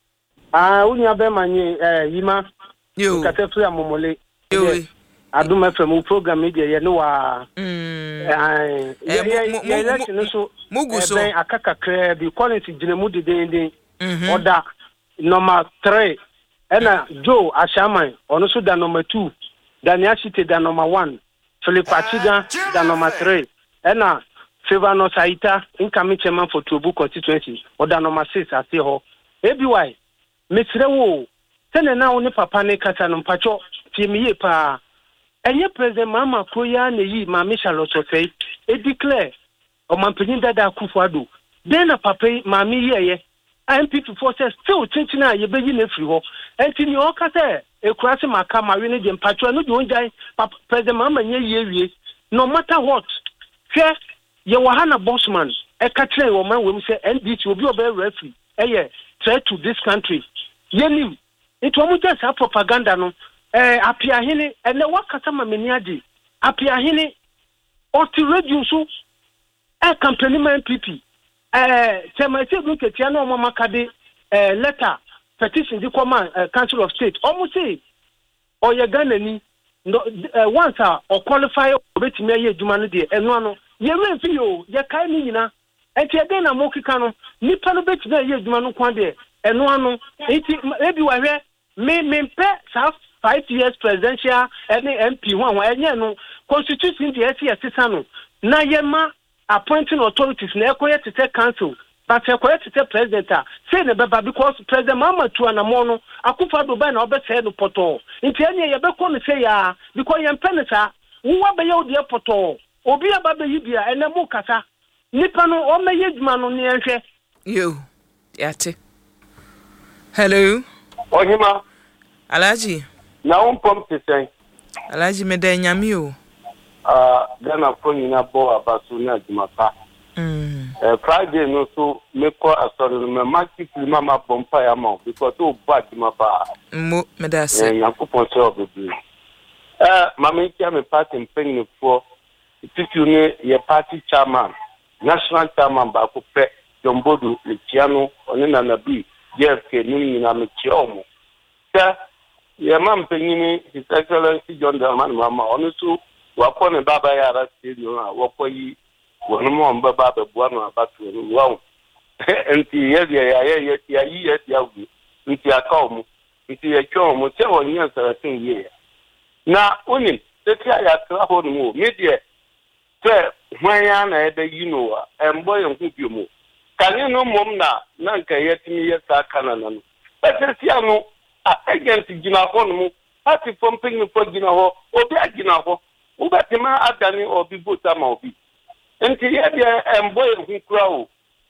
Ah unya bema ni eh yima. Yo. Katefu ya momole. Yo. Aduma from program media ye no wa mm eh ye election so mugu so ben akaka kre bi quality ginemu de den mhm order number three ena Joe Ashaman ono so da number two Daniel Chite da number one Philip Achiga da number three ena Favor no Saita incoming chairman for Tobu constituency order number six ase ho ebi why mesre wo tene na wo ne papa ne kata no mpacho tie miye pa enye president mama koya na yi mama Charlotte Ofei e declare o mampini dada Akufo-Addo den na papa mama yeye M P forces still tintina ye beyi na free ho enti ni o ka se e kurase maka mawe ne je mpacho no de onjai president mama nye ye wie no matter what hwe ye wahana bossman e ka tren wo man we say N D C obi oba referee eye threat to this country yenim it wo mu just propaganda no eh apia hini ene wakata mameni ade apia hini oti radio so e campaign ma M P P eh temate du ketia na omama kade eh letter petition di koma uh, Council of State almost say oye Ghana ni no uh, once a or qualify obetimi aye adwuma no de eno ano ye remfi yo ye kai ni nyina enti e den na mokika no nipa no betimi aye adwuma no kwa de eno ano enti ebi wa hwe me me mpe sa five years presidential any M P one enye no constitution the S S no na yema appointing authorities na ekoye tete council but ekoye tete president say na baba because president mama tu anamo no Akufo-Addo ba na obese no poto nti enye ye be ko no say ya because ye mpenesa wo ba ye odi poto obi aba be yibia ene mu kasa nipa no o meye djuma no ne enhwe yo yate hello Onyima Alaji na un pompe sen Alaji meda nyame o ah Ghana ko nyina bo abaso na adwumapa mm eh Friday no so meko asoro me market mama bompa ya ma because o ba adwumapa mo meda se eh yakopon se obebi eh mama ikia me party mpeni for titu ne ye party chairman national chairman ba ko pe Jombodu Lichiano oni na nabi J F K ni na me chiomo ta ye mam penyini His Excellency John Dramani Mahama onu so wakọ ne baba ya ara stadium a wakọ yi wonu mo mba baba bua no abatu no wow enti ye ya ya ya yi ya ya wu nti aka omu nti ye twa omu se wonye nsaratin ye na onim se ti ya kra ho no mo media se hwanya na ebe yi no a embo ye nku bi mo kani no mom na na nka ye timi ye sa kana na no pese anu a agent gina ho no mo party pumping no for gina ho obi agina ho ubatima adani obi bota ma obi enti ye de embo ye hu kura o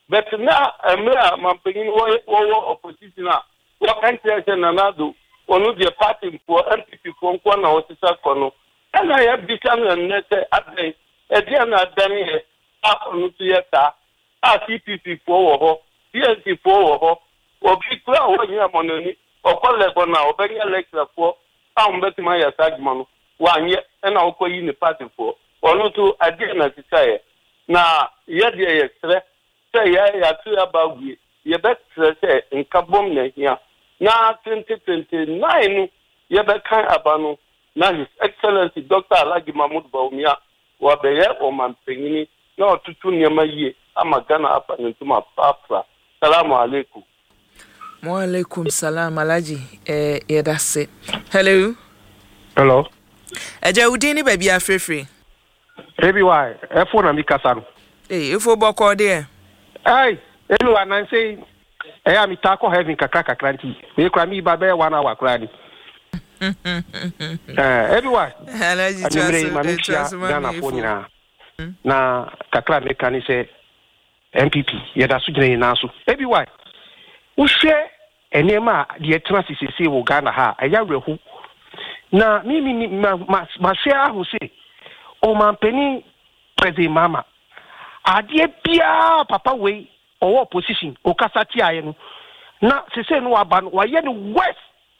but now emra mampeni wo wo opposition a wo kan tell say nanado onu the party for M P P for nko na osisa kono ana ya bisan na nete adai e dia na dani he a onu tieta a C P P for wo ho C N C for wo ho obi kura wo nya mononi okole bona obenya lecture for a mbetima ya sagmanu wanye na okoyi ni party for onu to adai na tisaye na yede ye sre say ya ya tu abagwe ye betre say nkabom na hia na twenty twenty-nine ye be kan abano na His Excellency Doctor Alhaji Mahmood Bawumia wa beye o mampengini na otutu nyama yie amagana apa ntuma papa. Salamu alaikum. Wa alaikum salam Alhaji eh yedase. Hello. Hello. Eja udini baby afrefre. Baby why? E phone na mi kasano. Eh ifo boko de. Ai, elu ananse e ya mitako heaven kakra kakra nti. We kwa mi ba be one hour kra ni. Eh, everyone. Alhaji Trasu, Ghana phone na. Na kakra meka ni se M P P yeda so gine na so. Everyone. Wo hwe enema de tena sisisi wo Ghana ha, eya rehu. Na mimi ma ma share ahu se o mampeni President Mama adie bia papa we owo opposition o kasati aye no na sese no aba no waye no west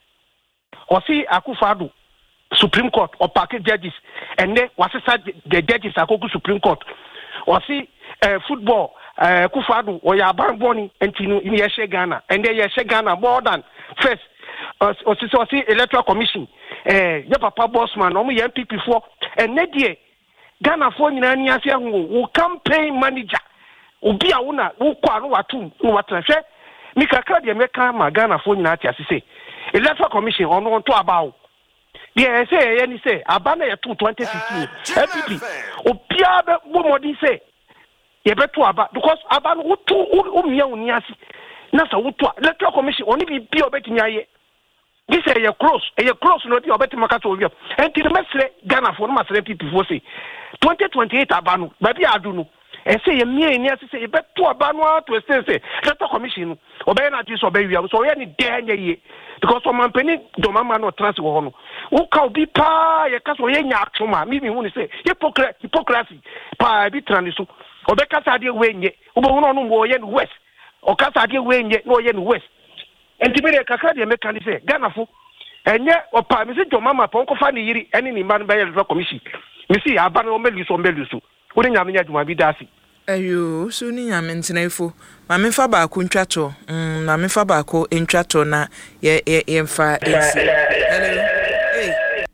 o si Akufo-Addo Supreme Court or package judges and then wasesa the judges akoku Supreme Court o si uh, football uh, Akufo-Addo o ya ban boni entinu in ye Ghana and then ye Ghana more than first o si o si electoral commission eh ye papa bossman o mo ye M P P for and ne die Ghana for nyina ni ase ho wo campaign manager obi a wo na wo kwa no watum no watrahwe mi kakra de meka ma Ghana for nyina ati ase electoral commission ono to abawo de e say ye ni say aba na ye to twenty fifteen M P P obi a be bo modi say ye be to aba because aba no wo to wo mia wo ni ase na sa wo to electoral commission oni bi bi obetimi aye this is a close a close no di obetimi ka to obi and the mesre Ghana for no masre P P for say twenty twenty-eight abanu baby adunu e say ye mie ni ase say e beto abanu to say say electoral commission obey na dis obey wi so ye ni de nya ye because o mampeni do mama no transfer ho no wo ka obi pa ye ka so ye nya atoma mi mi hu ni say hypocrisy hypocrisy pa bi transition obey ka sa de we nye wo bo no no mo ye no west o ka sa de we nye no ye no west entibere kakra de meka ni say Ghana fo enye o pa mi say do mama pa ko fa ni yiri eni ni man ba ye electoral commission misi abana o meliso meliso wo ni nyame nyaduma bi dasi ayo so ni nyame ntenafo ma me fa ba ko ntwato mm na me fa ba ko ntwato na ye ye mfa esi hello hey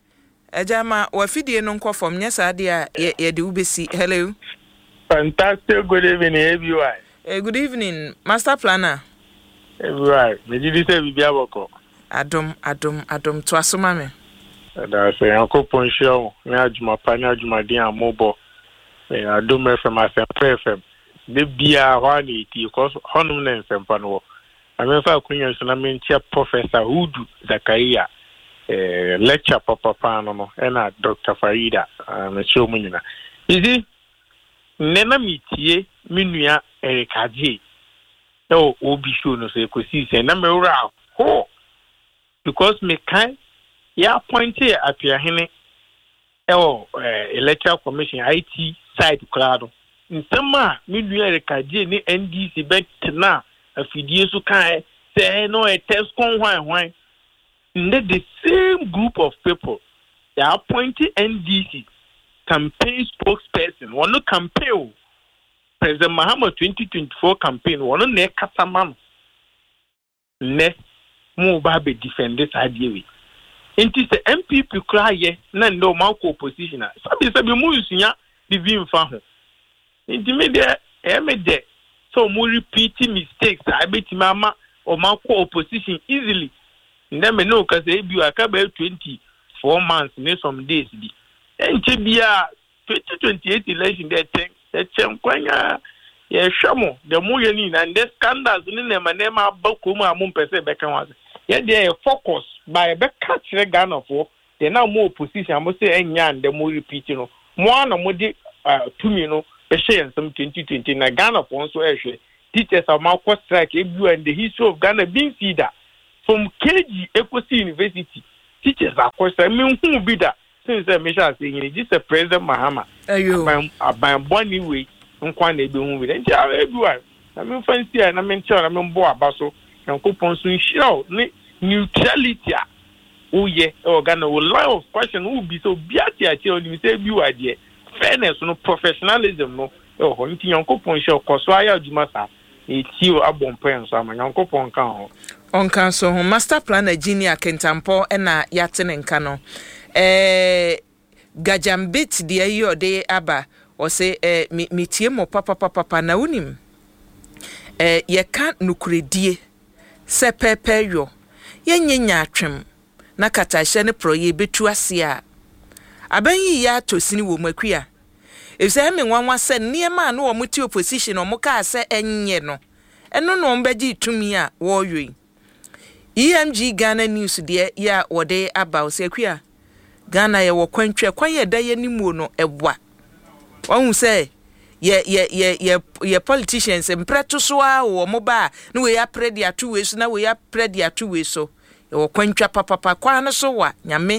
ejama wa fidie no nkofom nya saade a ye de ubesi hello fantastic good evening everyone eh good evening master planner everyone me di se bibia boko adom adom adom to asoma me da se yankopon show me adwuma pa na adwuma din amobo e adom F M asempa F M de bia ho na iti cause honum na nsempa no ame fa kunya so na mentia Professor Hudu Zakaria eh lecture papa pa no no e na Doctor Farida na show mu nyina izi nena mitie minua erikaje o obi show no so ekosi se na mewura ho because me kan ya appointed apiahene ewo eh, electoral commission I T side klaro ntama minua rekaje ni N D C bet na afidie so kan say no a test kon hwan hwan the same group of people they appointed N D C campaign spokesperson one no campaign President Mahama twenty twenty-four campaign one no kasaman ne mo ba be defend this idea Inti se M P P kra ye na ndo ma ko opposition a sabi sabi mu yusunya di vi mfa ho inti me de e me de so mu repeat mistakes I bet mama o ma ko opposition easily nda me no ka se bi aka ba twenty-four months ne some days bi enche bia twenty twenty-eight election de ten e chem kwanya ye hwamo de mu ye ni na the scandals ni na ma na ma ba ko mu amon pese be kan wa ye de focus by be catch the Ghana for they now more opposition I must say enya and the more repeat no more na mo di to me no be share some twenty twenty na Ghana for so ehwe teachers are now strike and the history of Ghana being see that from K G Ecosi University teachers are course I mean who be that since I mentioned saying this a President Mahama by one way on Kwan they do with and everyone I mean fancy and I mean I mean boy basso and coupons to show neutrality. Oh yeah, oh Ghana will line of question who be so beati at you you say you idea fairness no professionalism no oh honti yanko pon show koso aya adwuma sa e ti o abon pen so am yanko pon kan ho on kan so ho master plan engineer Kentampo e na yate ne nka no eh gajambit de ayo de aba o se eh metie mo papa papa na unim eh ye kan nukuredie se pepe yo ye nyenya atwem na katashe ne proye betu ase a abanyi ya tosini wo makua efse me nwanwa se niema na wo muti opposition omo ka se enye no eno no mbegi tumi a wo yoi E M G Ghana News de ya wode aba osekua Ghana ye wo kwantwe kwan ye da ye nimu no ebwa won se ye ye ye ye ye politicians empreto so a wo mo ba na we ya predi atu we so na we ya predi atu we so wo kwantwa papa papa kwan so wa nyame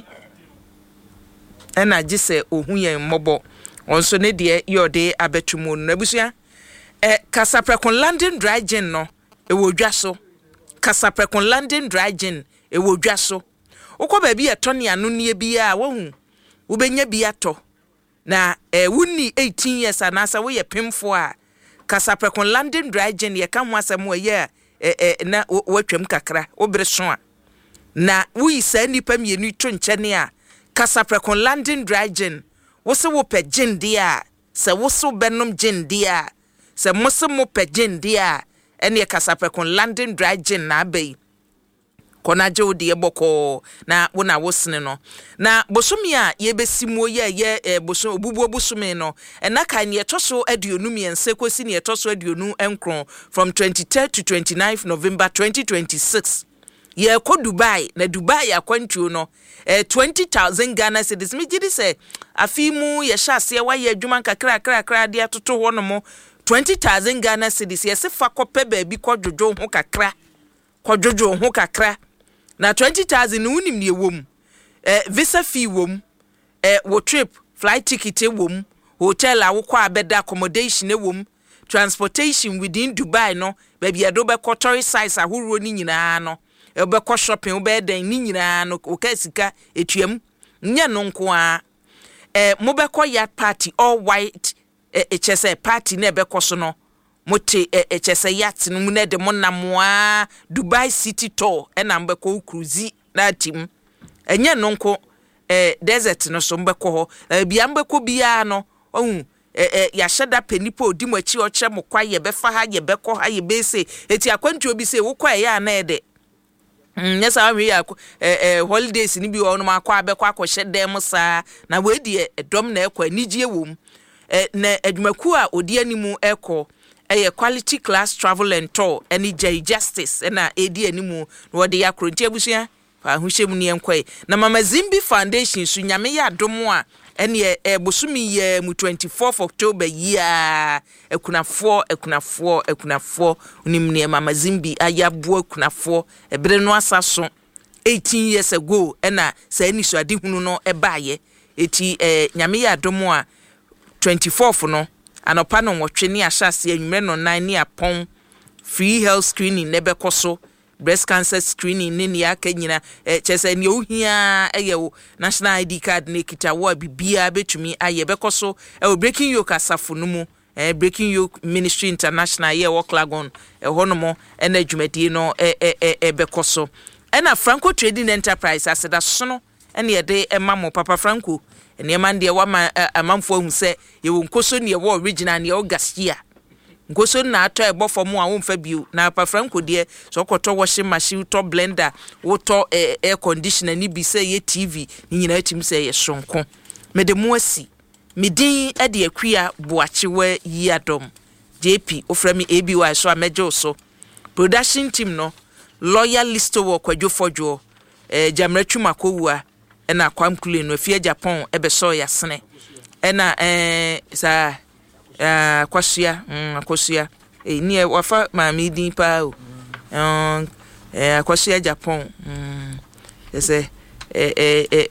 ena gise ohun yen mobo onso ne de yode abetumu no abusua e kasaprekon landing dry gin no e wo dwa so kasaprekon landing dry gin e wo dwa so ukọ ba bi etone anu ne bia wo hu wo benya bia to na e wuni eighteen years anasa wo ye pemfo a kasaprekon landing dry gin ye ka ho asem wo ye e na wo twam kakra wo bere so a na wi sa nipa mienu to nkyene a kasaprekon landing dry gin wo se wo pe gin dia se wo so benom gin dia se mo se mo pe gin dia ene kasaprekon landing dry gin na abai kona je odi eboko na wo na wo sene no na bosumi a ye besimo ye ye boso obubu obusumi no ena kan ye toso aduonu miense kosi ne toso aduonu enkron from twenty-third to twenty-ninth November twenty twenty-six ye ko Dubai na Dubai akwantuo no eh twenty thousand Ghana cedis me gidi se afimu ye hyase wa ye adwuma kakra kra kra de atoto ho no mo twenty thousand Ghana cedis ye se fa kope ba bi kodwojo ho kakra kodwojo ho kakra na twenty thousand unim ne wom eh visa fee wom eh wo trip flight ticket wom hotel a wo kwa abeda accommodation wom transportation within Dubai no ba bia do be kotori size ahoro ni nyina no e be ko shopping be den ni nyina no o ka sika etuam nya no nko a eh mo be ko yacht party all white e chese party na be ko so no mote e chese yacht no mu na de monamoa Dubai City Tour e na mbe ko cruise na tim enya no nko eh desert no so mbe ko ho bia mbe ko bia no ohun eh ya sheda penipo odimu achi o che mo kwa ye be fa ha ye be ko ha ye be se eti akwantu obi se wo kwa ya na ede mm yes I we eh holidays ni bi wo no makwa be kwa ko shedem sa na we di edom na ekwa nigye wom eh na adwumaku a odi animu eko eh quality class travel and tour any J Justice na edi animu no de yakronti abusua fa ahushem ni enkwa na Mama Zimbi Foundation su nyame ya domo a ene e bosumi ye mu twenty-fourth October year ekunafo ekunafo ekunafo unim ne Mama Zimbi ayabo ekunafo ebere no asaso eighteen years ago ena sa eni so ade hunu no ebaye eti eh nyame ya domo a twenty-fourth no anopa no wotwe ne ahyase anwumre no nine ne apon free health screening ne bekoso breast cancer screening ne ne aka nyina eh chese ne ohia eyewo national I D card ne kita wo bibia betumi aye bekoso e breaking yoke asafo no mu eh breaking yoke ministry international ye wo klagon e honomo ena dwumadi no e e e bekoso ena Franco Trading Enterprise aseda sono ena ye de emamo Papa Franco ene man de wa amamfo hu se ye wo nkoso ne wo original ne o gasia nkoso na ato ebo fom a wo mfa biu na Papa Franco de so koto washing machine to blender wo to air conditioner ni bi se ye T V ni nyina atim se ye sonko mede mu asi medin e de akua boachewa yiadom J P oframi A B Y so amejo so production team no lawyer listo wo kwadwo fodwo eh jamratwu makowua ena kwamkule no afia Japan ebe so ya sene ena eh sa ah kwasua mm kwasua eh ni wafa maami din pa o um eh akwasua Japan mm ese eh eh